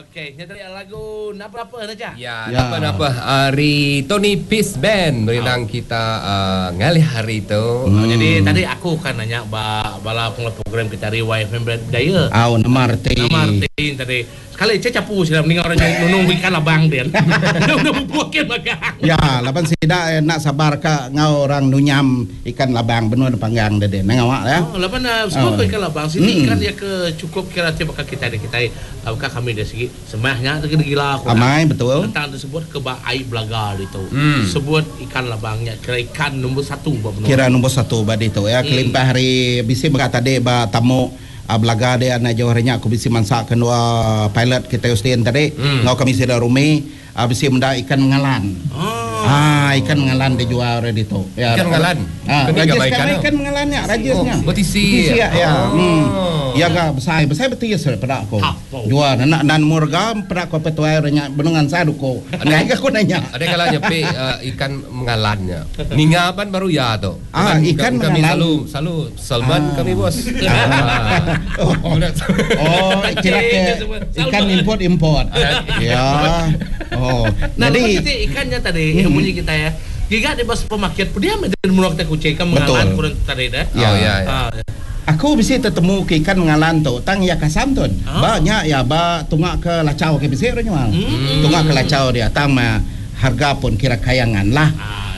Okey, kita tadi lagu napa-napa saja. Ya, napa-napa. Hari Tony Peace Band berinang kita ngalih hari itu. Jadi tadi aku kan nanya bala program kita di YFM Daya. Nama Martin tadi. Sekali saya capu sila meninggal orang nunung ikan labang dia. Nunung buakin magang. Ya, laban sida nak sabar ka ngau orang nunyam ikan labang benua panggang dede. Nangawak ya. Oh, laban semua ikan labang sini ikan dia ke cukup kira bakal kita apakah kami dari segi semahnya gila aku. Amai betul. Tentang disebut ke ai belaga itu. Sebut ikan labangnya kira ikan nombor 1 Kira nombor 1 badi itu ya. Kelimpah hari bisi berkata de ba tamu Ablaga dia na jawahnya aku bisi mansak kedua pilot kita ustin tadi ngau kami sida rumi bisi menda ikan mengalan. Ikan mengalan dijual ready tu. Ya, ikan mengalan. Ikan mengalannya rajisnya. Betisi ya. Ya ga besar betul ya pada aku. Jual nan murga pada aku petuai renya benungan sadu ko. Ngai aku nanya. Ada kalanya pe ikan mengalannya. Ningapan baru ya tu. Ikan kami mengalan. selalu Salman kami bos. Kira ikan import. Ya. Nah, jadi ikannya tadi yang bunyi kita ya. Giga di bas pemaket dia dan menolak kita kucing kan mengalan kurang tadi dah. Aku bisa ketemu ke ikan mengalan tu tang ya kasantun. Banyak ya ba tungak ke lacau ke bisa orang jual. Tungak ke lacau dia tang harga pun kira kayangan lah.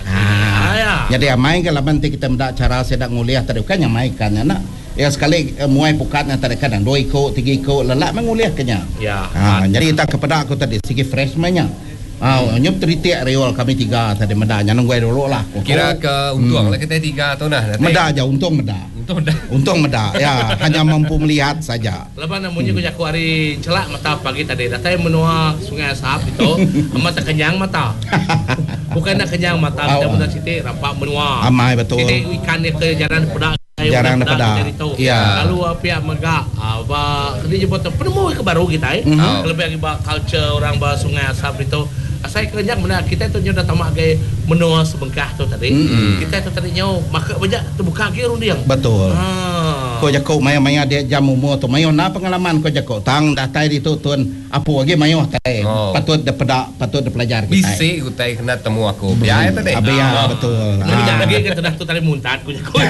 Jadi amai ke laban kita mendak cara sedang nguliah tadi kan yang mai kan nak. Ya sekali muai pukatnya tadi kadang 2 iko 3 iko lelak menguliah kenya. Jadi kita kepada aku tadi segi fresh mainnya. Nyup teritik reol kami 3 tadi medanya nunggu dulu lah. Kira ke untung lah kita 3 tu nah. Meda aja untung meda. Ya hanya mampu melihat saja. Lepas namanya aku hari celak mata pagi tadi datang menua Sungai Asap itu mata kenyang mata. Bukan nak kenyang mata benar-benar sitik rampak menua. Amai betul. Sitik ikan dia ke jalan pedak. Jarang dapat. Ya. Lalu pihak megak dia jemput penemu ke baru kita lebih bagi culture orang bah Sungai Asap itu. Saya kerja benar kita itu nyoda tamak gay menua sebengkah tu tadi. Kita itu tadi nyau maka banyak terbuka ke rundiang. Betul. Ko jako maya dia jam umur tu mayo na pengalaman ko jako tang datai di tu tuan apa lagi mayo tai. Patut da pelajar kita. Bisi utai kena temu aku. Biaya tadi. Abia betul. Lagi kita dah tu tadi muntah ko jako.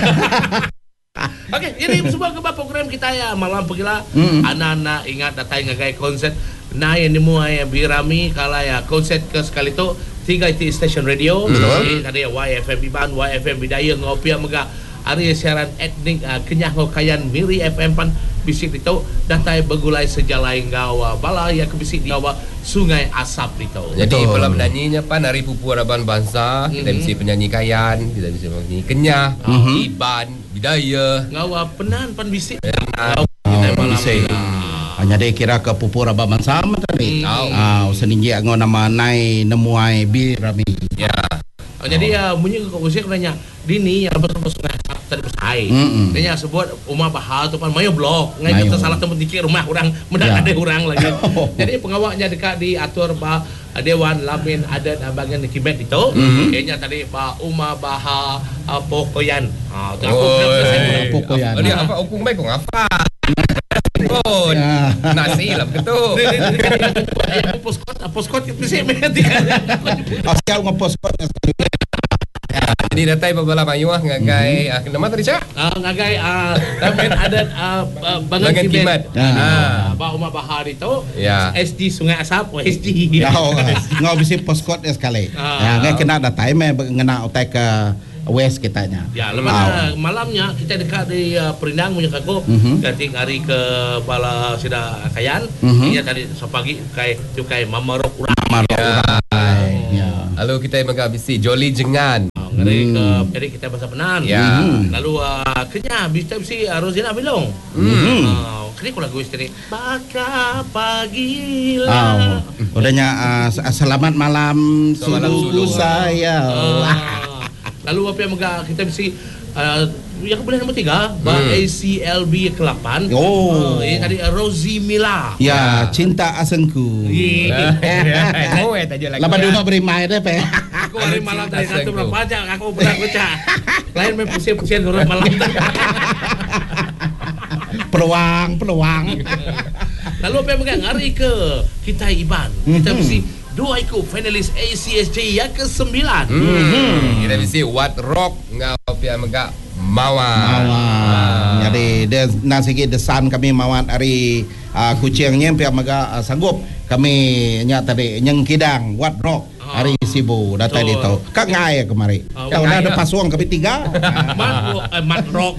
Okey, jadi semua ke program kita ya malam pagila anak-anak ingat datang ngagai konsert na yang dimuai birami kala ya konsert ke sekali tu 3 IT station radio tadi YFM Biban YFM Bidaya ngopi mega hari siaran etnik kenyah ngokayan Miri FM pan bisik itu datai begulai sejalai ngawa bala ya ke bisik ngawa Sungai Asap itu. Jadi pula menyanyinya pan hari pupu harapan bangsa kita bisa penyanyi kayan kita bisa penyanyi kenyah Iban Bidaya ngawa penan pan bisik kita malam hanya dia kira ke pupur abaman sama tadi. Seninji ngo nama nai nemuai birami. Ya. Jadi bunyi ke usia nanya dini yang bersama Sungai Asap tadi besai. Dia sebut rumah bahal tu pan mayo blok. Ngai kita salah tempat dikir rumah orang mendak ada orang lagi. Jadi pengawalnya dekat diatur bah Dewan Lamin Adat bagian Kibet itu. Kayaknya tadi bah Uma Baha Pokoyan. Pokoyan. Dia apa hukum baik kok apa? Nasi lah betul. Poskot itu sih mengerti. Asyik ngeposkot. Jadi datai pabala mayuah ngagai nama tadi cak? Ngagai Lamin Adat Bangan Kibet. Ba Uma Bahar itu SD Sungai Asap SD. Ngau bisa poskot sekali. Ngai kena datai ngena otak ke West kitanya. Ya, malamnya kita dekat di Perindang punya aku. Ganti hari ke bala sida kayan. Iya tadi sepagi kai mamarok urang. Lalu kita menghabisi Jolly Jengan. Jadi kita bahasa penan. Lalu kenyah bisa Rosina Bilong. Kini aku lagu istri. Baka pagi lah. Udahnya selamat malam suluku saya. Lalu apa yang kita bisa yang boleh nombor 3 ACLB ke-8. Ini tadi Rosie Mila. Ya, cinta asengku. Lama dulu beri main deh, Pe. Aku hari malam tadi satu berapa aja aku pernah baca. Lain main pusing-pusing orang malam. Peluang. Lalu apa yang megang hari ke kita Iban. Kita mesti dua ikut finalis ACSJ yang ke-9. Kita mesti Wat Rock ngau pia megak Mawat. Jadi dia nasigi desan kami mawat hari kucingnya pihak maga sanggup kami nya tadi nyeng kidang Wat Rock hari sibu data di tau. Kak ngai kemari. Tahu ada pasuang kami 3. Mat Rock.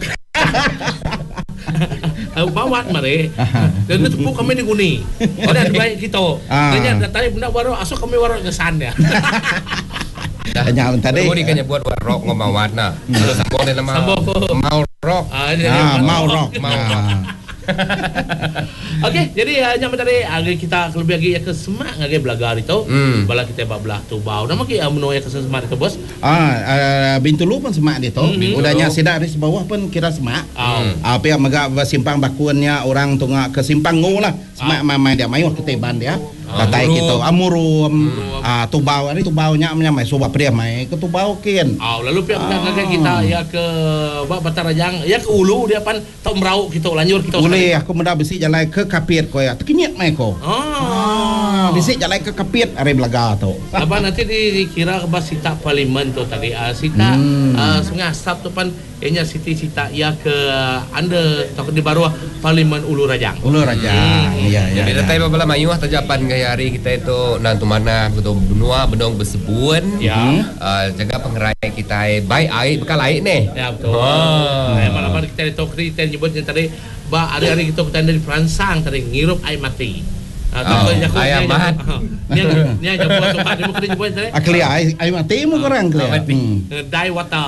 Bawat mari. Dan itu pun kami diguni. Ada baik kita. Dan tadi benda baru asal kami baru ngesan ya. Hanya tadi. Kemudian kanya buat Wat Rock ngomawat na. Terus sambung dia nama Mau Rock. Mau Rock. Okey, jadi hanya tadi kita lebih lagi ke semak ngage belagar itu. Bala kita belah tu bau. Nama ki amenoi ke semak itu bos. Bintulu pun semak dia tu. Udahnya sidak di bawah pun kira semak. Apa yang maga simpang bakuannya orang tunggak ke simpang ngolah. Semak mamai dia mayu keteban dia. Katai kita amurum. Tubau hari tubaunya mai soba pria mai ke tubau kin. Lalu pihak ngage kita ya ke Batarajang ya ke Ulu dia pan tok merau kita lanjur kita. Boleh aku mudah besi jalan ke kapit ko ya. Tekinyet mai ko. Besi jalan ke kapit are belaga tu. Apa nanti dikira ke Sita Parlimen tu tadi. Sita sungai staf tu pan enya sita ya ke anda tok di bawah Parlimen Ulu Rajang. Ulu Rajang. Ya. Jadi datai babala mayuh tajapan gaya hari kita itu nantu mana betul benua benong bersebun. Jaga pengerai kita baik air bekal air ni. Ya betul. Malam-malam kita di Tokri kita nyebutnya tadi hari-hari kita dari perangsang tadi ngirup air mati. Ayam mat. Ni aja buat tempat dia mungkin nyebut tadi. Akli air mati mu kurang kli. Dai water.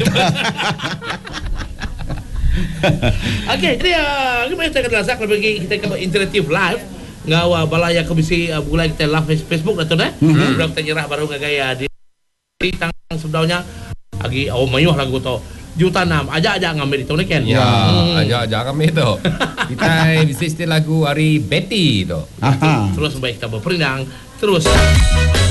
Okey, jadi kita akan rasa kalau bagi kita ke interaktif live ngawa balaya komisi bulan kita live Facebook atau dah. Sudah kita nyerah baru ngagaya di tang sebelumnya lagi mayuh lagu tu. Juta 6 aja ngambil itu kan ya aja kami itu kita bisa istilah lagu hari Betty itu terus baik kita berperindang terus